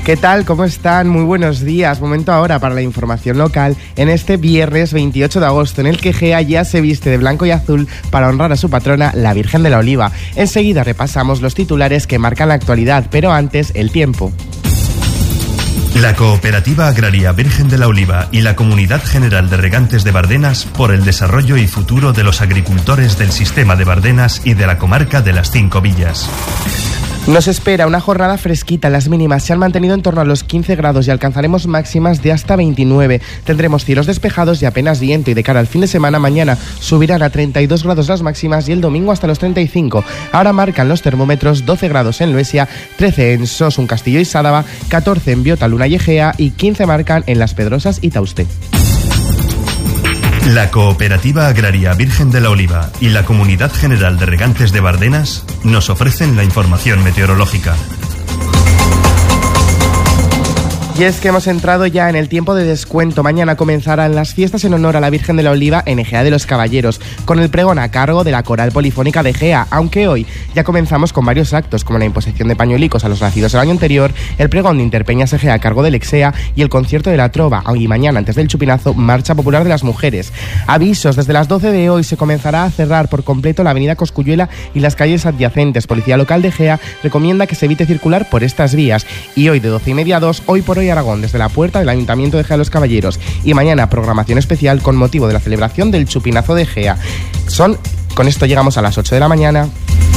¿Qué tal? ¿Cómo están? Muy buenos días. Momento ahora para la información local en este viernes 28 de agosto, en el que Gea ya se viste de blanco y azul para honrar a su patrona, la Virgen de la Oliva. Enseguida repasamos los titulares que marcan la actualidad, pero antes el tiempo. La Cooperativa Agraria Virgen de la Oliva y la Comunidad General de Regantes de Bardenas por el desarrollo y futuro de los agricultores del sistema de Bardenas y de la comarca de las 5 villas. Nos espera una jornada fresquita, las mínimas se han mantenido en torno a los 15 grados y alcanzaremos máximas de hasta 29. Tendremos cielos despejados y apenas viento, y de cara al fin de semana mañana subirán a 32 grados las máximas y el domingo hasta los 35. Ahora marcan los termómetros 12 grados en Luesia, 13 en Sosun, Castillo y Sádava, 14 en Biota, Luna y Egea y 15 marcan en Las Pedrosas y Tauste. La Cooperativa Agraria Virgen de la Oliva y la Comunidad General de Regantes de Bardenas nos ofrecen la información meteorológica. Y es que hemos entrado ya en el tiempo de descuento. Mañana comenzarán las fiestas en honor a la Virgen de la Oliva en Egea de los Caballeros, con el pregón a cargo de la Coral Polifónica de Egea, aunque hoy ya comenzamos con varios actos, como la imposición de pañuelicos a los nacidos el año anterior, el pregón de Interpeñas Egea a cargo del Exea y el concierto de la Trova, y mañana, antes del chupinazo, marcha popular de las mujeres. Avisos: desde las 12 de hoy se comenzará a cerrar por completo la avenida Cosculluela y las calles adyacentes. Policía Local de Egea recomienda que se evite circular por estas vías. Y hoy de 12:30 a 2, Hoy por Hoy Aragón, desde la puerta del Ayuntamiento de Egea de los Caballeros. Y mañana programación especial con motivo de la celebración del chupinazo de Egea. Con esto llegamos a las 8 de la mañana.